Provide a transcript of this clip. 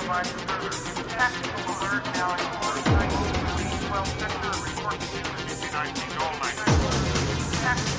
advised further. Tactical alert now in course 19 12 sector report to 59 all night.